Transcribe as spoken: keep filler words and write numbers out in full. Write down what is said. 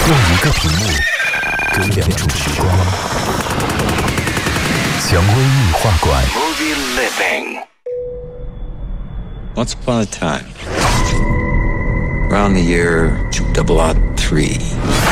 用一个屏幕隔两处时光。蔷薇异画馆。 Movie Living. Once upon a time, around the year two double odd three.